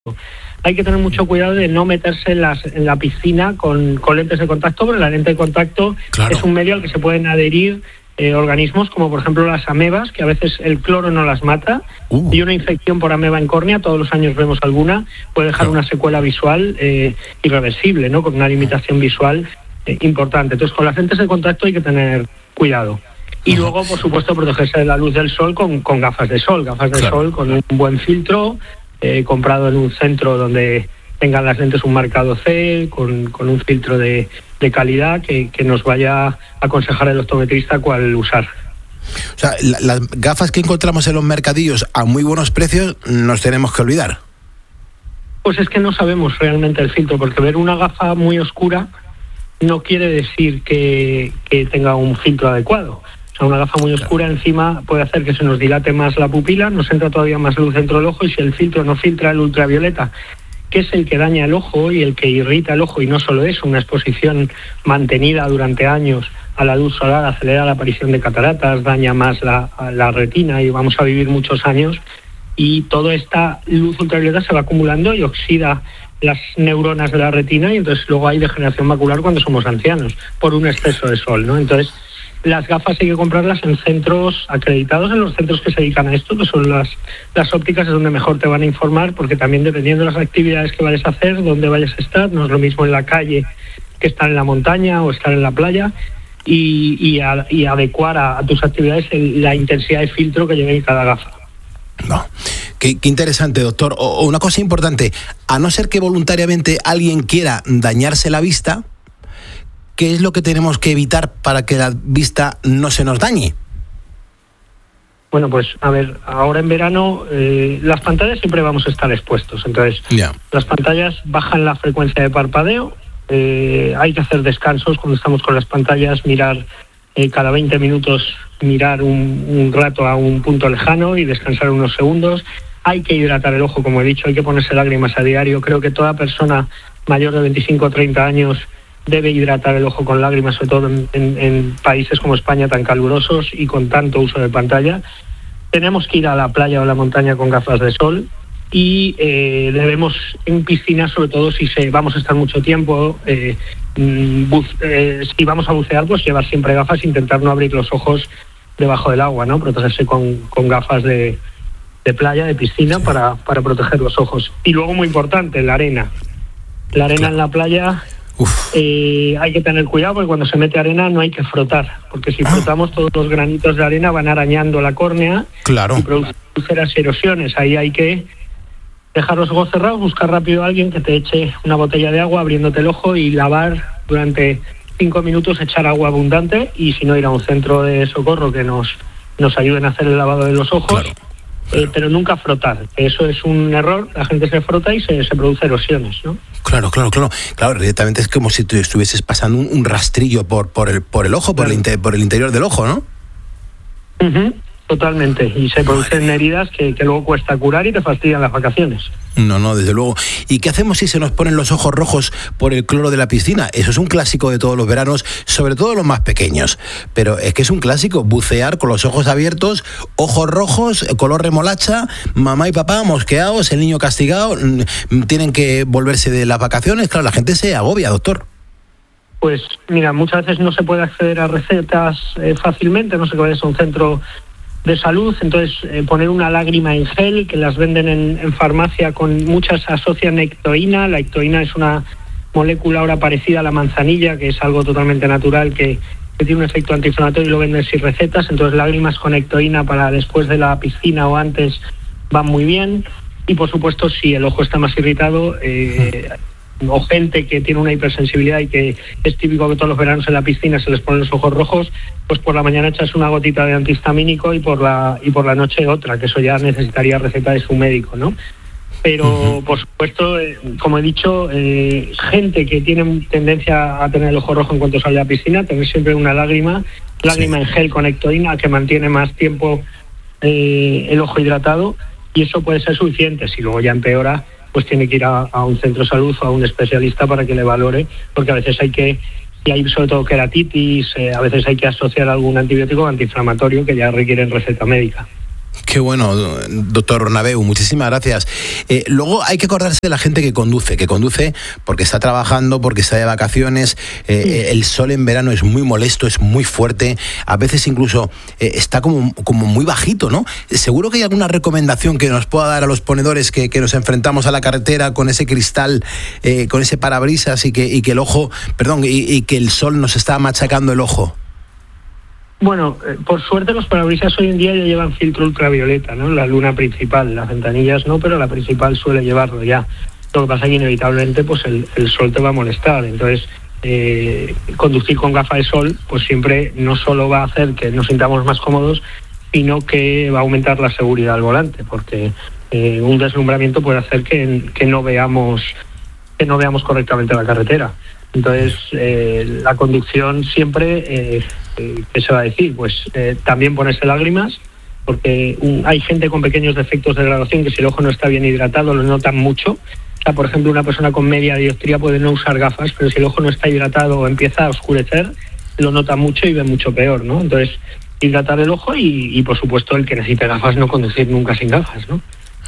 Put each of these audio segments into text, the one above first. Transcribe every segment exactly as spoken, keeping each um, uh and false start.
Hay que tener mucho cuidado de no meterse en, las, en la piscina con, con lentes de contacto, porque la lente de contacto claro. es un medio al que se pueden adherir eh, organismos como por ejemplo las amebas, que a veces el cloro no las mata, uh. y una infección por ameba en córnea, todos los años vemos alguna, puede dejar claro. una secuela visual eh, irreversible, ¿no? Con una limitación visual eh, importante. Entonces con las lentes de contacto hay que tener cuidado. Y uh-huh. luego, por supuesto, protegerse de la luz del sol con, con gafas de sol, gafas de claro. sol con un buen filtro, eh, comprado en un centro donde tengan las lentes un marcado C, con, con un filtro de, de calidad que, que nos vaya a aconsejar el optometrista cuál usar. O sea, la, las gafas que encontramos en los mercadillos a muy buenos precios nos tenemos que olvidar. Pues es que no sabemos realmente el filtro, porque ver una gafa muy oscura no quiere decir que, que tenga un filtro adecuado. O sea, una gafa muy oscura encima puede hacer que se nos dilate más la pupila, nos entra todavía más luz dentro del ojo, y si el filtro no filtra el ultravioleta, que es el que daña el ojo y el que irrita el ojo, y no solo eso, una exposición mantenida durante años a la luz solar acelera la aparición de cataratas, daña más la, la retina y vamos a vivir muchos años, y toda esta luz ultravioleta se va acumulando y oxida las neuronas de la retina, y entonces luego hay degeneración macular cuando somos ancianos por un exceso de sol, ¿no? Entonces las gafas hay que comprarlas en centros acreditados, en los centros que se dedican a esto, que son las, las ópticas, es donde mejor te van a informar, porque también dependiendo de las actividades que vayas a hacer, dónde vayas a estar, no es lo mismo en la calle que estar en la montaña o estar en la playa, y, y, a, y adecuar a, a tus actividades el, la intensidad de filtro que lleve cada gafa. No. Qué, qué interesante, doctor. O, o una cosa importante, a no ser que voluntariamente alguien quiera dañarse la vista, ¿qué es lo que tenemos que evitar para que la vista no se nos dañe? Bueno, pues a ver, ahora en verano eh, las pantallas siempre vamos a estar expuestos. Entonces, yeah. las pantallas bajan la frecuencia de parpadeo, eh, hay que hacer descansos cuando estamos con las pantallas, mirar eh, cada veinte minutos, mirar un, un rato a un punto lejano y descansar unos segundos. Hay que hidratar el ojo, como he dicho, hay que ponerse lágrimas a diario. Creo que toda persona mayor de veinticinco o treinta años debe hidratar el ojo con lágrimas, sobre todo en, en, en países como España tan calurosos y con tanto uso de pantalla. Tenemos que ir a la playa o a la montaña con gafas de sol, y eh, debemos en piscinas, sobre todo si se, vamos a estar mucho tiempo, eh, buz, eh, si vamos a bucear, pues llevar siempre gafas, intentar no abrir los ojos debajo del agua, ¿no? Protegerse con, con gafas de, de playa, de piscina, para, para proteger los ojos. Y luego, muy importante, la arena. La arena en la playa... Eh, hay que tener cuidado, porque cuando se mete arena no hay que frotar, porque si frotamos todos los granitos de arena van arañando la córnea, claro. y producen úlceras y erosiones. Ahí hay que dejar los ojos cerrados, buscar rápido a alguien que te eche una botella de agua abriéndote el ojo y lavar durante cinco minutos, echar agua abundante, y si no, ir a un centro de socorro que nos, nos ayuden a hacer el lavado de los ojos. Claro. Eh, pero nunca frotar, eso es un error. La gente se frota y se, se produce erosiones, ¿no? Claro, claro, claro. Claro, directamente es como si tú estuvieses pasando un, un rastrillo por, por, el, por el ojo, por, claro. el inter, por el interior del ojo, ¿no? Uh-huh. Totalmente, y se producen heridas que, que luego cuesta curar y te fastidian las vacaciones. No, no, desde luego. ¿Y qué hacemos si se nos ponen los ojos rojos por el cloro de la piscina? Eso es un clásico de todos los veranos, sobre todo los más pequeños. Pero es que es un clásico, bucear con los ojos abiertos, ojos rojos, color remolacha, mamá y papá mosqueados, el niño castigado, tienen que volverse de las vacaciones. Claro, la gente se agobia, doctor. Pues mira, muchas veces no se puede acceder a recetas eh, fácilmente, no sé que vayas a un centro de salud, entonces eh, poner una lágrima en gel, que las venden en, en farmacia, con muchas asocian ectoína. La ectoína es una molécula ahora parecida a la manzanilla, que es algo totalmente natural, que, que tiene un efecto antiinflamatorio, y lo venden sin recetas. Entonces lágrimas con ectoína para después de la piscina o antes van muy bien. Y por supuesto, si el ojo está más irritado, eh, o gente que tiene una hipersensibilidad y que es típico que todos los veranos en la piscina se les ponen los ojos rojos, pues por la mañana echas una gotita de antihistamínico y por la y por la noche otra, que eso ya necesitaría receta de su médico, ¿no? Pero, uh-huh. por supuesto, eh, como he dicho, eh, gente que tiene tendencia a tener el ojo rojo en cuanto sale a la piscina, tener siempre una lágrima, lágrima sí. en gel con ectoína, que mantiene más tiempo eh, el ojo hidratado, y eso puede ser suficiente. Si luego ya empeora, pues tiene que ir a, a un centro de salud o a un especialista para que le valore, porque a veces hay que, y hay sobre todo queratitis, eh, a veces hay que asociar algún antibiótico antiinflamatorio que ya requieren receta médica. Qué bueno, doctor Naveu, muchísimas gracias. Eh, luego hay que acordarse de la gente que conduce, que conduce porque está trabajando, porque está de vacaciones. Eh, sí. El sol en verano es muy molesto, es muy fuerte, a veces incluso eh, está como, como muy bajito, ¿no? Seguro que hay alguna recomendación que nos pueda dar a los ponedores que, que nos enfrentamos a la carretera con ese cristal, eh, con ese parabrisas y que, y que el ojo, perdón, y, y que el sol nos está machacando el ojo. Bueno, eh, por suerte los parabrisas hoy en día ya llevan filtro ultravioleta, ¿no? La luna principal, las ventanillas no, pero la principal suele llevarlo ya. Lo que pasa es que inevitablemente pues el, el sol te va a molestar, entonces eh, conducir con gafas de sol pues siempre no solo va a hacer que nos sintamos más cómodos, sino que va a aumentar la seguridad al volante, porque eh, un deslumbramiento puede hacer que, que no veamos que no veamos correctamente la carretera. Entonces, eh, la conducción siempre, eh, eh, ¿qué se va a decir? Pues eh, también ponerse lágrimas, porque um, hay gente con pequeños defectos de graduación que si el ojo no está bien hidratado lo notan mucho. O sea, por ejemplo, una persona con media dioptría puede no usar gafas, pero si el ojo no está hidratado o empieza a oscurecer, lo nota mucho y ve mucho peor, ¿no? Entonces, hidratar el ojo y, y por supuesto, el que necesite gafas no conducir nunca sin gafas, ¿no?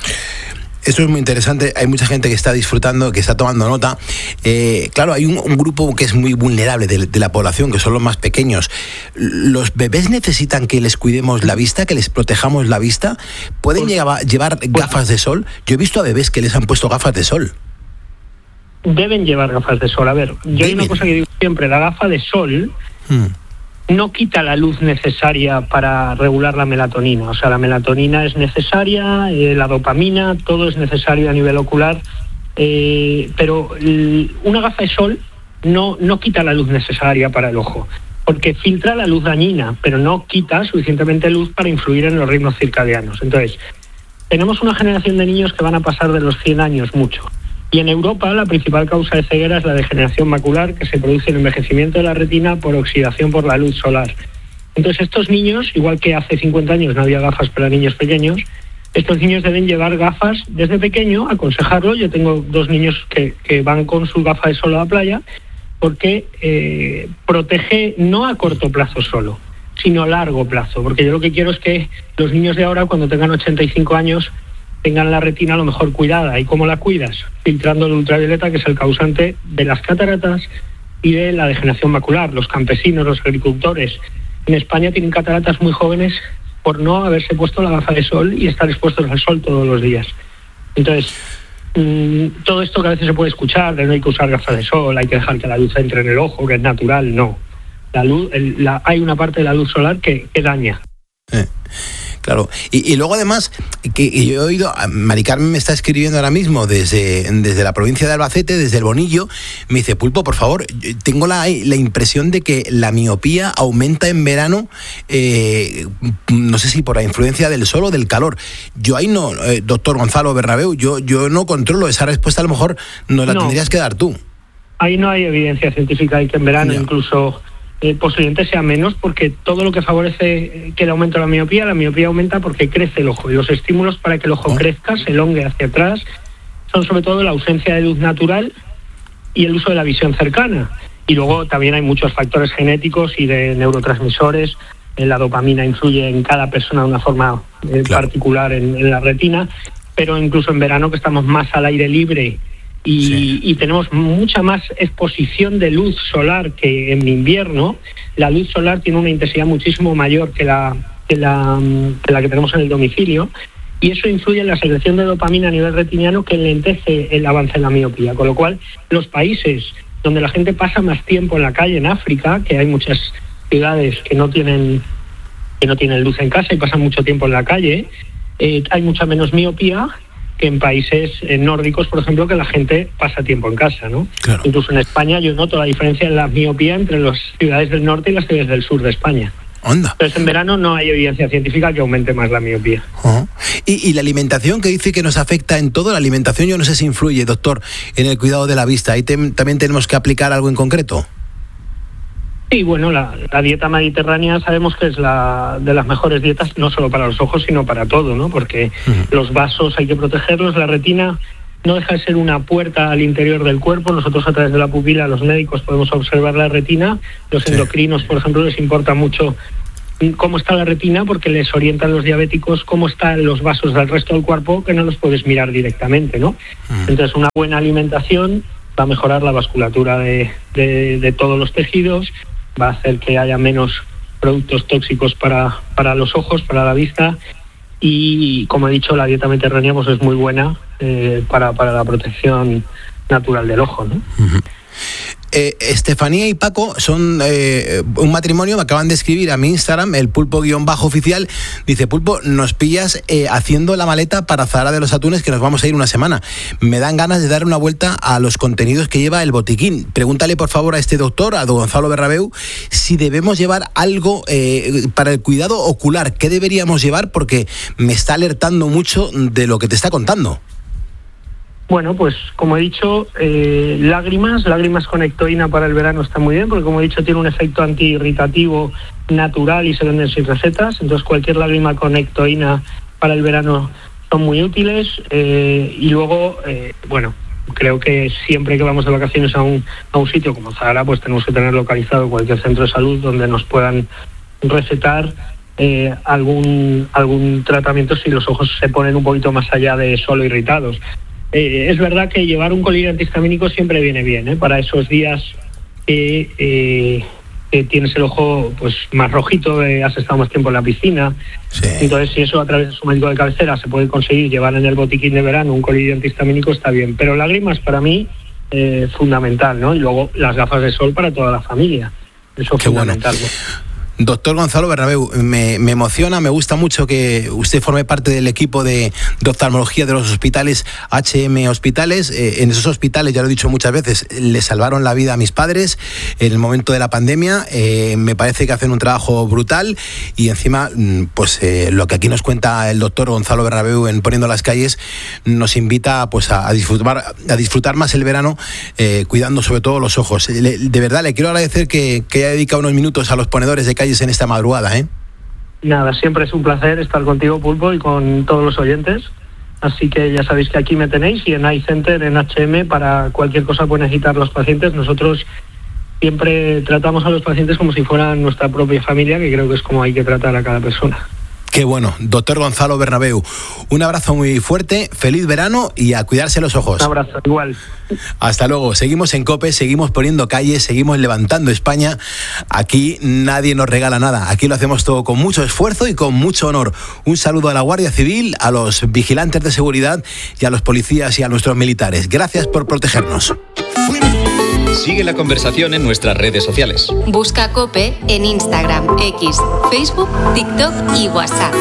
Esto es muy interesante, hay mucha gente que está disfrutando, que está tomando nota. Eh, claro, hay un, un grupo que es muy vulnerable de, de la población, que son los más pequeños. ¿Los bebés necesitan que les cuidemos la vista, que les protejamos la vista? ¿Pueden pues, llevar, llevar pues, gafas de sol? Yo he visto a bebés que les han puesto gafas de sol. Deben llevar gafas de sol. A ver, yo Deben. hay una cosa que digo siempre, la gafa de sol... Hmm. no quita la luz necesaria para regular la melatonina. O sea, la melatonina es necesaria, eh, la dopamina, todo es necesario a nivel ocular, eh, pero l- una gafa de sol no, no quita la luz necesaria para el ojo, porque filtra la luz dañina, pero no quita suficientemente luz para influir en los ritmos circadianos. Entonces, tenemos una generación de niños que van a pasar de los cien años mucho. Y en Europa la principal causa de ceguera es la degeneración macular, que se produce en el envejecimiento de la retina por oxidación por la luz solar. Entonces estos niños, igual que hace cincuenta años no había gafas para niños pequeños, estos niños deben llevar gafas desde pequeño, aconsejarlo. Yo tengo dos niños que, que van con su gafa de sol a la playa, porque eh, protege no a corto plazo solo, sino a largo plazo. Porque yo lo que quiero es que los niños de ahora, cuando tengan ochenta y cinco años, tengan la retina a lo mejor cuidada. ¿Y cómo la cuidas? Filtrando el ultravioleta, que es el causante de las cataratas y de la degeneración macular. Los campesinos, los agricultores en España tienen cataratas muy jóvenes por no haberse puesto la gafa de sol y estar expuestos al sol todos los días. Entonces, mmm, todo esto que a veces se puede escuchar, de no hay que usar gafas de sol, hay que dejar que la luz entre en el ojo, que es natural, no. La luz, el, la, hay una parte de la luz solar que, que daña. Eh. Claro, y, y luego además, que, que yo he oído, Mari Carmen me está escribiendo ahora mismo desde, desde la provincia de Albacete, desde el Bonillo, me dice, Pulpo, por favor, tengo la, la impresión de que la miopía aumenta en verano, eh, no sé si por la influencia del sol o del calor. Yo ahí no, eh, doctor Gonzalo Bernabeu, yo, yo no controlo esa respuesta, a lo mejor nos la no, tendrías que dar tú. Ahí no hay evidencia científica de que en verano ya. incluso... Eh, posiblemente sea menos, porque todo lo que favorece que el aumento de la miopía, la miopía aumenta porque crece el ojo, y los estímulos para que el ojo oh. crezca, se elongue hacia atrás, son sobre todo la ausencia de luz natural y el uso de la visión cercana. Y luego también hay muchos factores genéticos y de neurotransmisores. Eh, la dopamina influye en cada persona de una forma eh, claro. particular en, en la retina, pero incluso en verano, que estamos más al aire libre Y, sí. y tenemos mucha más exposición de luz solar que en invierno, la luz solar tiene una intensidad muchísimo mayor que la que la, que la que tenemos en el domicilio, y eso influye en la secreción de dopamina a nivel retiniano, que enlentece el avance de la miopía. Con lo cual, los países donde la gente pasa más tiempo en la calle, en África, que hay muchas ciudades que no tienen que no tienen luz en casa y pasan mucho tiempo en la calle, eh, hay mucha menos miopía que en países eh, nórdicos, por ejemplo, que la gente pasa tiempo en casa, ¿no? Claro. Incluso en España yo noto la diferencia en la miopía entre las ciudades del norte y las ciudades del sur de España. Onda. Entonces en verano no hay evidencia científica que aumente más la miopía. Uh-huh. ¿Y, y la alimentación, que dice que nos afecta en todo? La alimentación, yo no sé si influye, doctor, en el cuidado de la vista. ¿Ahí te, también tenemos que aplicar algo en concreto? Sí, bueno, la, la dieta mediterránea sabemos que es la de las mejores dietas, no solo para los ojos, sino para todo, ¿no? Porque uh-huh. los vasos hay que protegerlos, la retina no deja de ser una puerta al interior del cuerpo. Nosotros, a través de la pupila, los médicos podemos observar la retina. Los sí. endocrinos, por ejemplo, les importa mucho cómo está la retina, porque les orientan los diabéticos cómo están los vasos del resto del cuerpo, que no los puedes mirar directamente, ¿no? Mm. Entonces, una buena alimentación va a mejorar la vasculatura de, de, de todos los tejidos, va a hacer que haya menos productos tóxicos para, para los ojos, para la vista, y, como he dicho, la dieta mediterránea pues es muy buena eh, para, para la protección natural del ojo, ¿no? Uh-huh. Eh, Estefanía y Paco son eh, un matrimonio, me acaban de escribir a mi Instagram, el pulpo-oficial, dice: Pulpo, nos pillas eh, haciendo la maleta para Zahara de los Atunes, que nos vamos a ir una semana. Me dan ganas de dar una vuelta a los contenidos que lleva el botiquín. Pregúntale, por favor, a este doctor, a don Gonzalo Bernabéu, si debemos llevar algo eh, para el cuidado ocular. ¿Qué deberíamos llevar? Porque me está alertando mucho de lo que te está contando. Bueno, pues como he dicho, eh, lágrimas, lágrimas con ectoína para el verano está muy bien, porque como he dicho tiene un efecto antiirritativo natural y se venden sin recetas, entonces cualquier lágrima con ectoína para el verano son muy útiles. Eh, y luego, eh, bueno, creo que siempre que vamos de vacaciones a un, a un sitio como Zahara, pues tenemos que tener localizado cualquier centro de salud donde nos puedan recetar eh, algún, algún tratamiento si los ojos se ponen un poquito más allá de solo irritados. Eh, es verdad que llevar un colírio antihistamínico siempre viene bien, ¿eh? Para esos días que, eh, que tienes el ojo pues más rojito, eh, has estado más tiempo en la piscina. Sí. Entonces, si eso a través de su médico de cabecera se puede conseguir llevar en el botiquín de verano un colírio antihistamínico, está bien. Pero lágrimas para mí eh, fundamental, ¿no? Y luego las gafas de sol para toda la familia. Eso es Qué fundamental. Bueno. ¿no? Doctor Gonzalo Bernabéu, me, me emociona, me gusta mucho que usted forme parte del equipo de, de oftalmología de los hospitales H M Hospitales. Eh, en esos hospitales, ya lo he dicho muchas veces, le salvaron la vida a mis padres en el momento de la pandemia. Eh, me parece que hacen un trabajo brutal y encima, pues eh, lo que aquí nos cuenta el doctor Gonzalo Bernabéu en Poniendo las Calles nos invita pues a, a disfrutar a disfrutar más el verano, eh, cuidando sobre todo los ojos. Le, de verdad, le quiero agradecer que, que haya dedicado unos minutos a los ponedores de calles en esta madrugada, ¿eh? Nada, siempre es un placer estar contigo, Pulpo, y con todos los oyentes. Así que ya sabéis que aquí me tenéis, y en iCenter, en H M, para cualquier cosa pueden necesitar los pacientes. Nosotros siempre tratamos a los pacientes como si fueran nuestra propia familia, que creo que es como hay que tratar a cada persona. Qué bueno. Doctor Gonzalo Bernabéu, un abrazo muy fuerte, feliz verano y a cuidarse los ojos. Un abrazo, igual. Hasta luego. Seguimos en COPE, seguimos poniendo calles, seguimos levantando España. Aquí nadie nos regala nada. Aquí lo hacemos todo con mucho esfuerzo y con mucho honor. Un saludo a la Guardia Civil, a los vigilantes de seguridad y a los policías y a nuestros militares. Gracias por protegernos. Sigue la conversación en nuestras redes sociales. Busca COPE en Instagram, X, Facebook, TikTok y WhatsApp.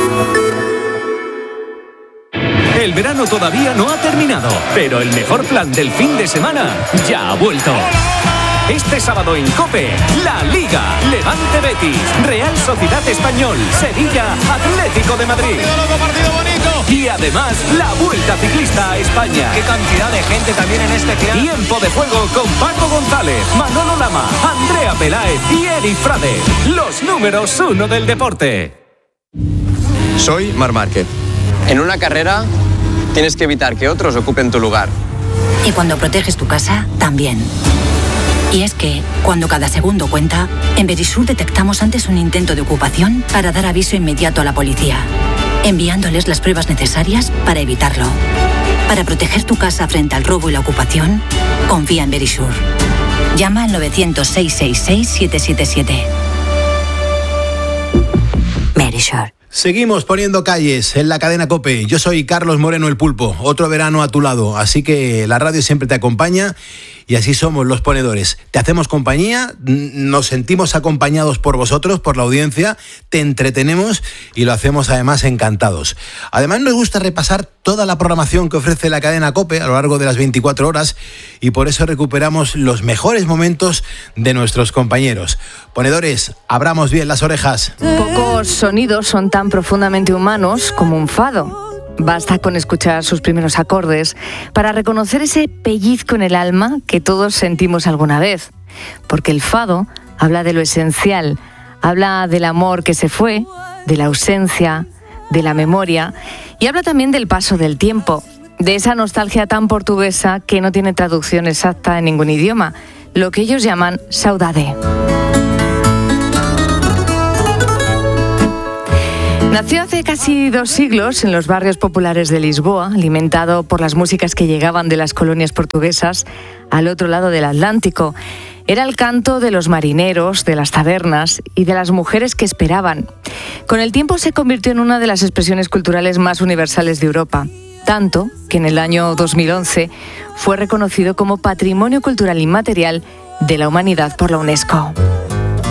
El verano todavía no ha terminado, pero el mejor plan del fin de semana ya ha vuelto. Este sábado en COPE, La Liga, Levante Betis, Real Sociedad Español, Sevilla, Atlético de Madrid. Partido loco, partido bonito. Y además, la Vuelta Ciclista a España. Qué cantidad de gente también en este club. Tiempo de juego con Paco González, Manolo Lama, Andrea Peláez y Eri Frade. Los números uno del deporte. Soy Marc Márquez. En una carrera tienes que evitar que otros ocupen tu lugar. Y cuando proteges tu casa, también. Y es que, cuando cada segundo cuenta, en Verisur detectamos antes un intento de ocupación para dar aviso inmediato a la policía, enviándoles las pruebas necesarias para evitarlo. Para proteger tu casa frente al robo y la ocupación, confía en Verisur. Llama al novecientos, seiscientos sesenta y seis, siete siete siete. Verisur. Seguimos poniendo calles en la cadena COPE. Yo soy Carlos Moreno, el Pulpo. Otro verano a tu lado. Así que la radio siempre te acompaña y así somos los ponedores. Te hacemos compañía, nos sentimos acompañados por vosotros, por la audiencia, te entretenemos y lo hacemos además encantados. Además nos gusta repasar toda la programación que ofrece la cadena COPE a lo largo de las veinticuatro horas y por eso recuperamos los mejores momentos de nuestros compañeros. Ponedores, abramos bien las orejas. Pocos sonidos son tan profundamente humanos como un fado. Basta con escuchar sus primeros acordes para reconocer ese pellizco en el alma que todos sentimos alguna vez. Porque el fado habla de lo esencial, habla del amor que se fue, de la ausencia, de la memoria y habla también del paso del tiempo, de esa nostalgia tan portuguesa que no tiene traducción exacta en ningún idioma, lo que ellos llaman saudade. Nació hace casi dos siglos en los barrios populares de Lisboa, alimentado por las músicas que llegaban de las colonias portuguesas al otro lado del Atlántico. Era el canto de los marineros, de las tabernas y de las mujeres que esperaban. Con el tiempo se convirtió en una de las expresiones culturales más universales de Europa, tanto que en el año dos mil once fue reconocido como Patrimonio Cultural Inmaterial de la Humanidad por la UNESCO.